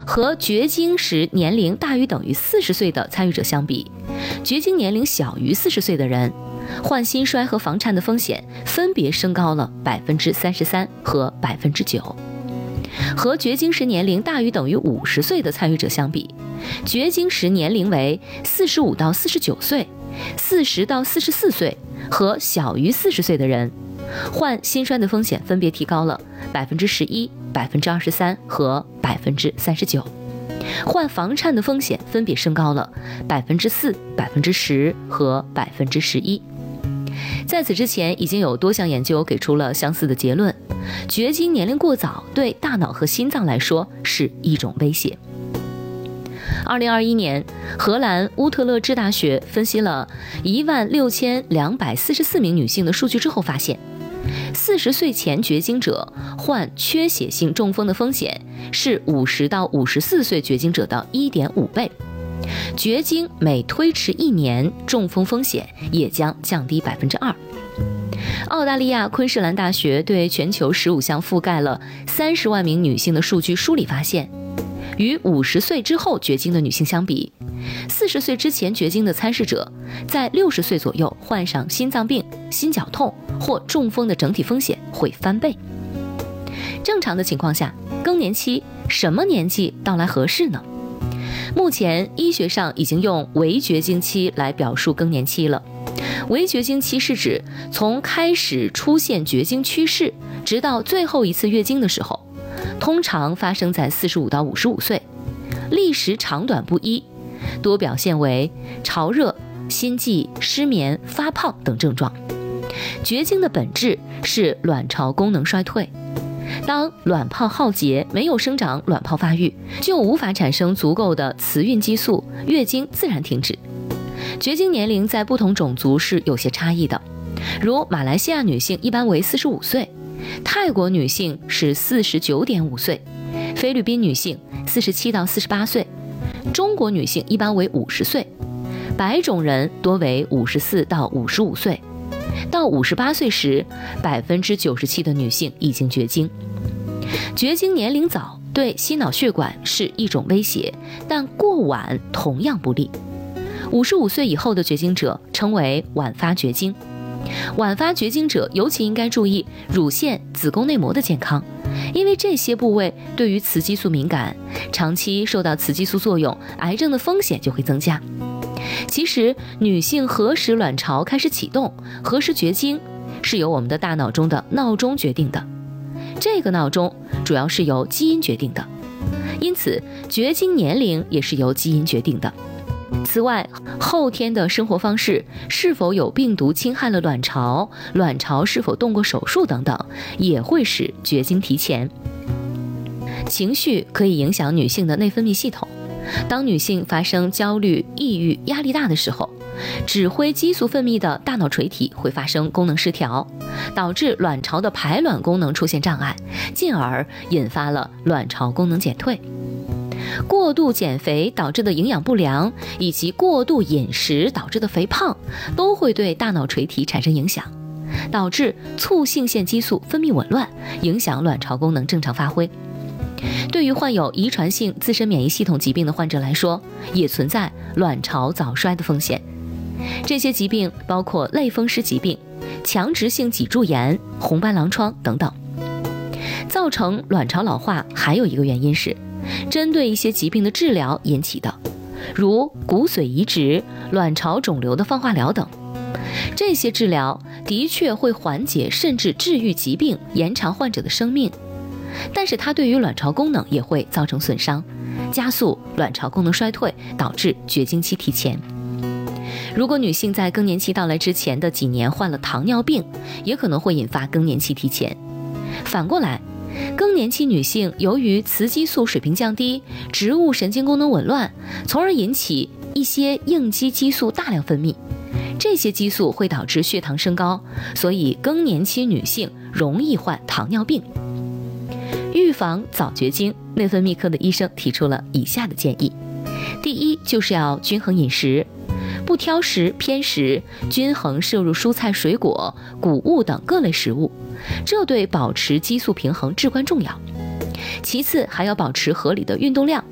和绝经时年龄大于等于40岁的参与者相比，绝经年龄小于40岁的人，患心衰和房颤的风险分别升高了33%和9%。和绝经时年龄大于等于50岁的参与者相比，绝经时年龄为45到49岁、40到44岁和小于40岁的人，患心衰的风险分别提高了11%、23%和39%，患房颤的风险分别升高了4%、10%和11%。在此之前，已经有多项研究给出了相似的结论：绝经年龄过早对大脑和心脏来说是一种威胁。2021年，荷兰乌特勒支大学分析了16244名女性的数据之后发现，40岁前绝经者患缺血性中风的风险是50到54岁绝经者的1.5倍。绝经每推迟1年，中风风险也将降低2%。澳大利亚昆士兰大学对全球15项覆盖了30万名女性的数据梳理发现，与50岁之后绝经的女性相比，40岁之前绝经的参试者在60岁左右患上心脏病、心绞痛或中风的整体风险会翻倍。正常的情况下，更年期什么年纪到来合适呢？目前医学上已经用围绝经期来表述更年期了。围绝经期是指从开始出现绝经趋势直到最后一次月经的时候，通常发生在45到55岁，历时长短不一，多表现为潮热、心悸、失眠、发胖等症状。绝经的本质是卵巢功能衰退，当卵泡耗竭，没有生长卵泡发育，就无法产生足够的雌孕激素，月经自然停止。绝经年龄在不同种族是有些差异的，如马来西亚女性一般为45岁，泰国女性是49.5岁，菲律宾女性47到48岁，中国女性一般为50岁，白种人多为54到55岁。到58岁时，97%的女性已经绝经。绝经年龄早对心脑血管是一种威胁，但过晚同样不利。55岁以后的绝经者称为晚发绝经。晚发绝经者尤其应该注意乳腺、子宫内膜的健康，因为这些部位对于雌激素敏感，长期受到雌激素作用，癌症的风险就会增加。其实，女性何时卵巢开始启动，何时绝经，是由我们的大脑中的闹钟决定的。这个闹钟主要是由基因决定的，因此绝经年龄也是由基因决定的。此外，后天的生活方式，是否有病毒侵害了卵巢，卵巢是否动过手术等等，也会使绝经提前。情绪可以影响女性的内分泌系统。当女性发生焦虑、抑郁、压力大的时候，指挥激素分泌的大脑垂体会发生功能失调，导致卵巢的排卵功能出现障碍，进而引发了卵巢功能减退。过度减肥导致的营养不良，以及过度饮食导致的肥胖，都会对大脑垂体产生影响，导致促性腺激素分泌紊乱，影响卵巢功能正常发挥。对于患有遗传性自身免疫系统疾病的患者来说，也存在卵巢早衰的风险。这些疾病包括类风湿疾病、强直性脊柱炎、红斑狼疮等等。造成卵巢老化还有一个原因是针对一些疾病的治疗引起的，如骨髓移植、卵巢肿瘤的放化疗等。这些治疗的确会缓解甚至治愈疾病，延长患者的生命，但是它对于卵巢功能也会造成损伤，加速卵巢功能衰退，导致绝经期提前。如果女性在更年期到来之前的几年患了糖尿病，也可能会引发更年期提前。反过来，更年期女性由于雌激素水平降低，植物神经功能紊乱，从而引起一些应激激素大量分泌，这些激素会导致血糖升高，所以更年期女性容易患糖尿病。预防早绝经，内分泌科的医生提出了以下的建议。第一，就是要均衡饮食，不挑食偏食，均衡摄入蔬菜水果、谷物等各类食物，这对保持激素平衡至关重要。其次，还要保持合理的运动量，